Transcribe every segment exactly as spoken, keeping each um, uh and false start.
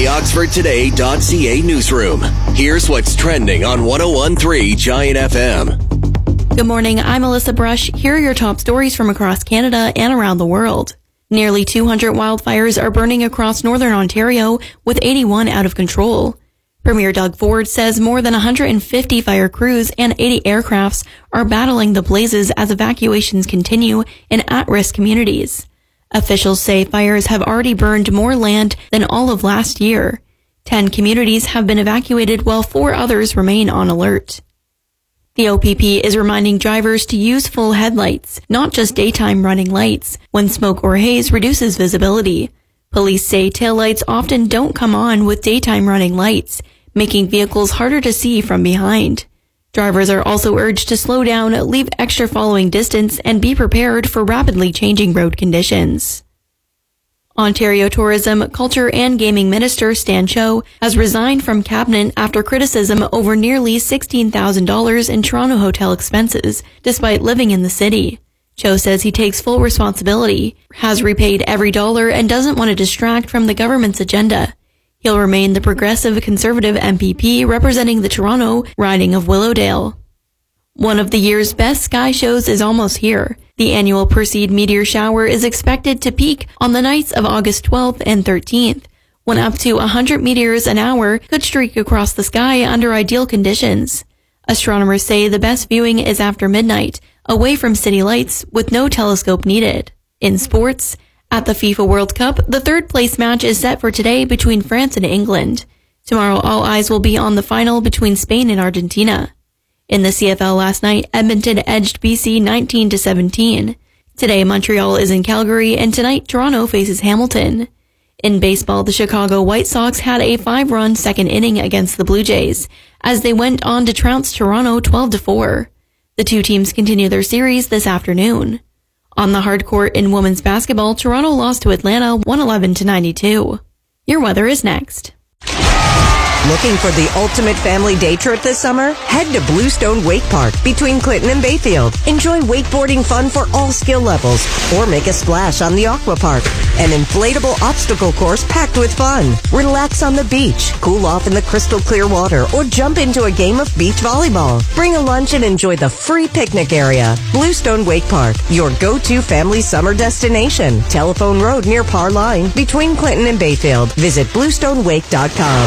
the Oxford Today dot C A newsroom. Here's what's trending on one oh one point three Giant F M. Good morning, I'm Alyssa Brush. Here are your top stories from across Canada and around the world. Nearly two hundred wildfires are burning across northern Ontario, with eighty-one out of control. Premier Doug Ford says more than one hundred fifty fire crews and eighty aircrafts are battling the blazes as evacuations continue in at-risk communities. Officials say fires have already burned more land than all of last year. Ten communities have been evacuated while four others remain on alert. The O P P is reminding drivers to use full headlights, not just daytime running lights, when smoke or haze reduces visibility. Police say taillights often don't come on with daytime running lights, making vehicles harder to see from behind. Drivers are also urged to slow down, leave extra following distance, and be prepared for rapidly changing road conditions. Ontario Tourism, Culture and Gaming Minister Stan Cho has resigned from cabinet after criticism over nearly sixteen thousand dollars in Toronto hotel expenses, despite living in the city. Cho says he takes full responsibility, has repaid every dollar, and doesn't want to distract from the government's agenda. He'll remain the Progressive Conservative M P P representing the Toronto riding of Willowdale. One of the year's best sky shows is almost here. The annual Perseid meteor shower is expected to peak on the nights of August twelfth and thirteenth, when up to one hundred meteors an hour could streak across the sky under ideal conditions. Astronomers say the best viewing is after midnight, away from city lights, with no telescope needed. In sports, at the FIFA World Cup, the third place match is set for today between France and England. Tomorrow, all eyes will be on the final between Spain and Argentina. In the C F L last night, Edmonton edged B C nineteen to seventeen. Today, Montreal is in Calgary, and tonight, Toronto faces Hamilton. In baseball, the Chicago White Sox had a five-run second inning against the Blue Jays, as they went on to trounce Toronto twelve to four. The two teams continue their series this afternoon. On the hard court in women's basketball, Toronto lost to Atlanta one eleven to ninety-two. Your weather is next. Looking for the ultimate family day trip this summer? Head to Bluestone Wake Park between Clinton and Bayfield. Enjoy wakeboarding fun for all skill levels, or make a splash on the Aqua Park, an inflatable obstacle course packed with fun. Relax on the beach, cool off in the crystal clear water, or jump into a game of beach volleyball. Bring a lunch and enjoy the free picnic area. Bluestone Wake Park, your go-to family summer destination. Telephone Road near Parr Line between Clinton and Bayfield. Visit bluestone wake dot com.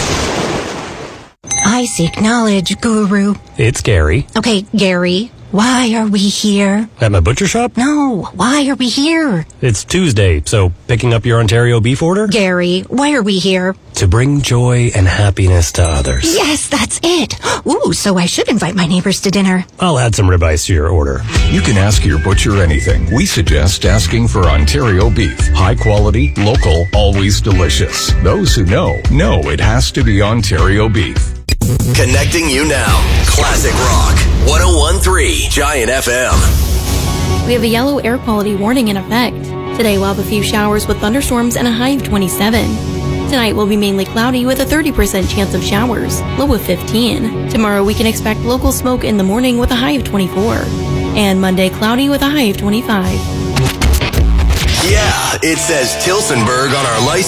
I seek knowledge, Guru. It's Gary. Okay, Gary, why are we here? At my butcher shop? No, why are we here? It's Tuesday, so picking up your Ontario beef order? Gary, why are we here? To bring joy and happiness to others. Yes, that's it. Ooh, so I should invite my neighbors to dinner. I'll add some ribeyes to your order. You can ask your butcher anything. We suggest asking for Ontario beef. High quality, local, always delicious. Those who know, know it has to be Ontario beef. Connecting you now. Classic Rock. one oh one point three Giant F M. We have a yellow air quality warning in effect. Today we'll have a few showers with thunderstorms and a high of twenty-seven. Tonight will be mainly cloudy with a thirty percent chance of showers, low of fifteen. Tomorrow we can expect local smoke in the morning with a high of twenty-four. And Monday cloudy with a high of twenty-five. Yeah, it says Tilsonburg on our license.